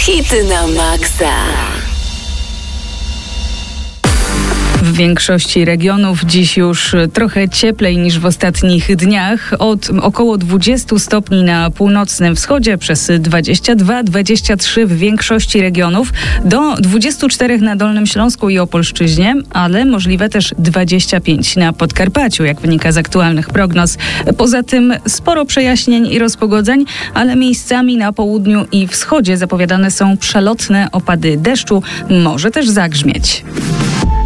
Hity na maksa. W większości regionów dziś już trochę cieplej niż w ostatnich dniach. Od około 20 stopni na północnym wschodzie, przez 22-23 w większości regionów, do 24 na Dolnym Śląsku i Opolszczyźnie, ale możliwe też 25 na Podkarpaciu, jak wynika z aktualnych prognoz. Poza tym sporo przejaśnień i rozpogodzeń, ale miejscami na południu i wschodzie zapowiadane są przelotne opady deszczu, może też zagrzmieć.